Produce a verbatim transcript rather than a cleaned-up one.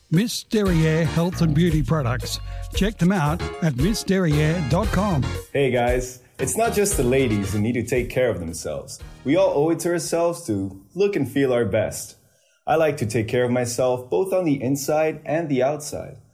Miss Derriere Health and Beauty Products. Check them out at miss derriere dot com. Hey guys, it's not just the ladies who need to take care of themselves. We all owe it to ourselves to look and feel our best. I like to take care of myself both on the inside and the outside.